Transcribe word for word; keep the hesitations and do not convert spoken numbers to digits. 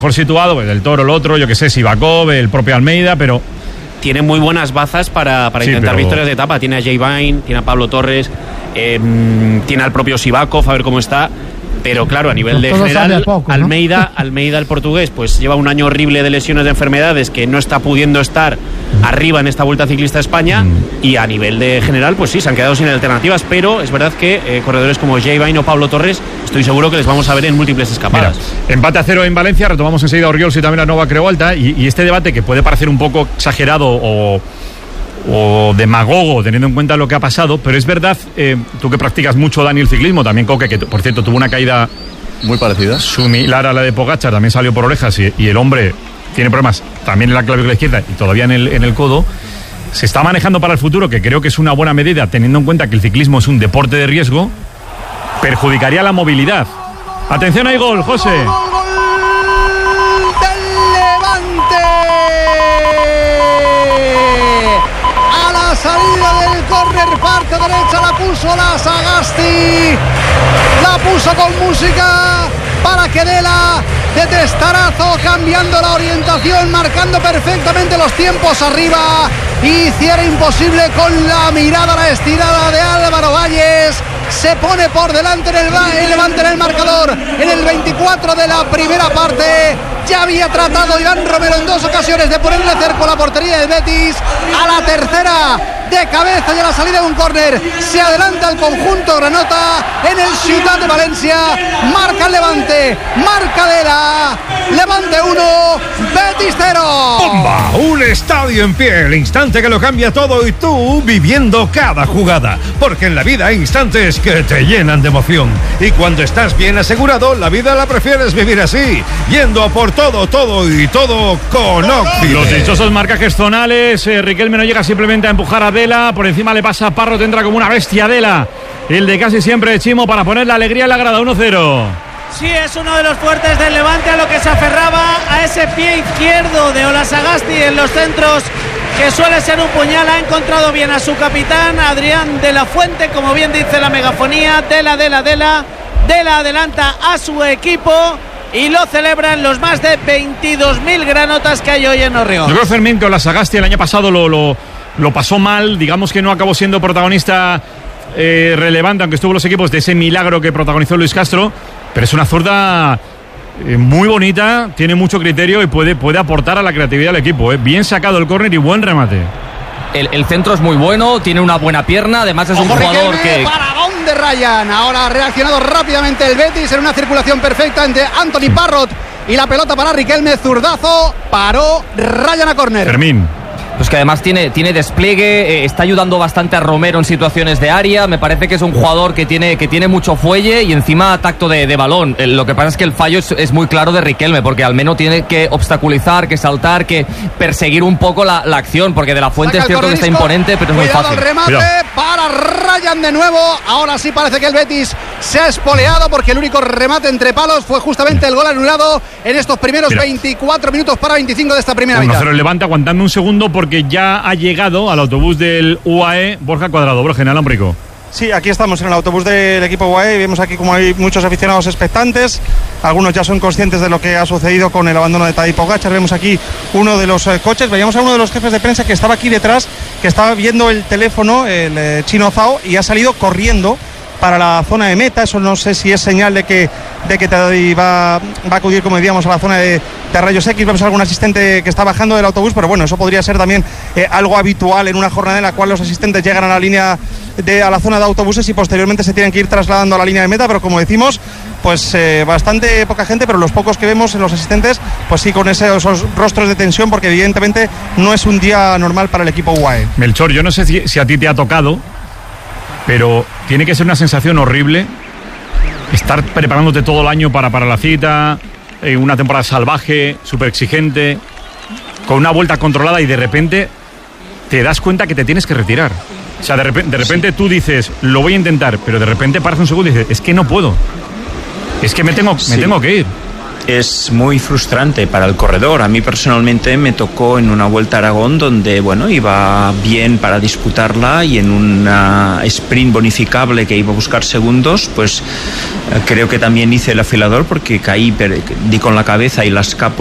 Mejor situado, pues el Toro, el otro, yo que sé, Sivakov, el propio Almeida, pero... Tiene muy buenas bazas para, para sí, intentar pero... victorias de etapa. Tiene a Jay Vine, tiene a Pablo Torres, eh, tiene al propio Sivakov, a ver cómo está. Pero claro, a nivel de general, poco, ¿no? Almeida, Almeida, el portugués, pues lleva un año horrible de lesiones, de enfermedades, que no está pudiendo estar arriba en esta Vuelta Ciclista a España. Mm. Y a nivel de general, pues sí, se han quedado sin alternativas. Pero es verdad que eh, corredores como Jay Vine o Pablo Torres, estoy seguro que les vamos a ver en múltiples escapadas. Mira, empate a cero en Valencia, retomamos enseguida a Orriols y también la Nova Creu Alta. Y, y este debate, que puede parecer un poco exagerado o... o demagogo teniendo en cuenta lo que ha pasado, pero es verdad, eh, tú que practicas mucho, Dani, el ciclismo, también Coque, que por cierto tuvo una caída muy parecida, similar a la de Pogačar, también salió por orejas y, y el hombre tiene problemas también en la clavícula izquierda y todavía en el, en el codo. Se está manejando para el futuro, que creo que es una buena medida, teniendo en cuenta que el ciclismo es un deporte de riesgo, perjudicaría la movilidad. Atención, hay gol, José. Salida del córner, parte derecha, la puso la Sagasti, la puso con música para que Dela de testarazo, cambiando la orientación, marcando perfectamente los tiempos arriba, y hiciera imposible con la mirada la estirada de Álvaro Valles. Se pone por delante en el, el Levante en el marcador en el veinticuatro de la primera parte. Ya había tratado Iván Romero en dos ocasiones de ponerle cerco a la portería del Betis. A la tercera de cabeza y a la salida de un córner se adelanta el conjunto granota en el Ciutat de Valencia. Marca el Levante, marca Dela. Levante uno, Betis cero. ¡Bomba! Un estadio en pie, el instante que lo cambia todo y tú viviendo cada jugada. Porque en la vida hay instantes que te llenan de emoción. Y cuando estás bien asegurado, la vida la prefieres vivir así, yendo a por todo, todo y todo con Occident. Los dichosos marcajes zonales. eh, Riquelme no llega simplemente a empujar a Dela, por encima le pasa a Parro, tendrá como una bestia Dela, el de casi siempre de Chimo, para poner la alegría en la grada. Uno cero. Sí, es uno de los fuertes del Levante, a lo que se aferraba, a ese pie izquierdo de Ola Sagasti en los centros, que suele ser un puñal. Ha encontrado bien a su capitán, Adrián de la Fuente, como bien dice la megafonía. Dela, Dela, Dela. Dela adelanta a su equipo y lo celebran los más de veintidós mil granotas que hay hoy en Orriols. Yo creo, Fermín, que Ola Sagasti el año pasado lo, lo, lo pasó mal, digamos que no acabó siendo protagonista eh, relevante, aunque estuvo en los equipos de ese milagro que protagonizó Luis Castro, pero es una zurda eh, muy bonita, tiene mucho criterio y puede, puede aportar a la creatividad del equipo. eh. Bien sacado el córner y buen remate. El, el centro es muy bueno, tiene una buena pierna, además es Ojo, un jugador Riquelme, que... ¿para dónde Ryan? Ahora ha reaccionado rápidamente el Betis en una circulación perfecta entre Anthony Parrot y la pelota para Riquelme, zurdazo, paró Ryan a córner. Fermín. Pues que además tiene, tiene despliegue, eh, está ayudando bastante a Romero en situaciones de área. Me parece que es un jugador que tiene, que tiene mucho fuelle y encima tacto de, de balón. Eh, lo que pasa es que el fallo es, es muy claro de Riquelme, porque al menos tiene que obstaculizar, que saltar, que perseguir un poco la, la acción, porque de la Fuente es cierto que está imponente, pero es muy fácil. El remate Cuidado. Para Ryan de nuevo. Ahora sí parece que el Betis se ha espoleado, porque el único remate entre palos fue justamente el gol anulado en estos primeros Mira. veinticuatro minutos para veinticinco de esta primera mitad. uno cero el Levante, aguantando un segundo porque ya ha llegado al autobús del U A E Borja Cuadrado. Borja, en Alámbrico. Sí, aquí estamos en el autobús del equipo U A E. Vemos aquí como hay muchos aficionados expectantes. Algunos ya son conscientes de lo que ha sucedido con el abandono de Tadej Pogačar. Vemos aquí uno de los eh, coches. Veíamos a uno de los jefes de prensa que estaba aquí detrás, que estaba viendo el teléfono, el eh, Chino Zhao, y ha salido corriendo para la zona de meta. Eso no sé si es señal de que de que Tadej va, va a acudir, como decíamos, a la zona de, de rayos X. Vemos a algún asistente que está bajando del autobús, pero bueno, eso podría ser también eh, algo habitual en una jornada en la cual los asistentes llegan a la línea de, a la zona de autobuses y posteriormente se tienen que ir trasladando a la línea de meta. Pero como decimos, pues eh, bastante poca gente, pero los pocos que vemos en los asistentes, pues sí, con ese, esos rostros de tensión, porque evidentemente no es un día normal para el equipo U A E. Melchor, yo no sé si, si a ti te ha tocado, pero tiene que ser una sensación horrible estar preparándote todo el año para, para la cita, eh, una temporada salvaje, súper exigente, con una vuelta controlada, y de repente te das cuenta que te tienes que retirar. O sea, de repente, de repente sí. Tú dices, lo voy a intentar, pero de repente paras un segundo y dices, es que no puedo, es que me tengo, sí. me tengo que ir. es muy frustrante para el corredor. A mí personalmente me tocó en una Vuelta a Aragón donde, bueno, iba bien para disputarla y en una sprint bonificable que iba a buscar segundos, pues creo que también hice el afilador porque caí, di con la cabeza y la escápula